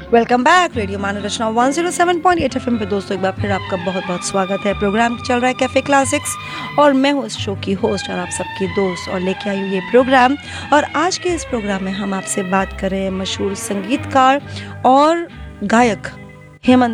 Welcome back radio मानव रचना 107.8 FM पे दोस्तों एक बार फिर आपका बहुत बहुत स्वागत है। प्रोग्राम चल रहा है कैफ़े क्लासिक्स और मैं हूँ इस शो की होस्ट और आप सबकी दोस्त और लेके आई हूँ ये प्रोग्राम। और आज के इस प्रोग्राम में हम आपसे बात करें मशहूर संगीतकार और गायक हेमंत